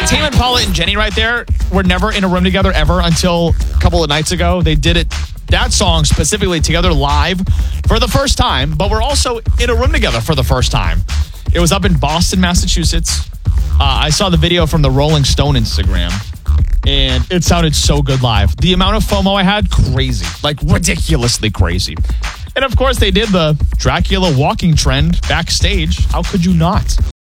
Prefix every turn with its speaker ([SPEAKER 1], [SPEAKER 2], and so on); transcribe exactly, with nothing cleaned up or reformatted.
[SPEAKER 1] Tame Impala and Jenny right there were never in a room together ever until a couple of nights ago. They did it, that song specifically, together live for the first time, but we're also in a room together for the first time. It was up in Boston, Massachusetts. Uh, I saw the video from the Rolling Stone Instagram, and it sounded so good live. The amount of FOMO I had, crazy. Like, ridiculously crazy. And, of course, they did the Dracula walking trend backstage. How could you not?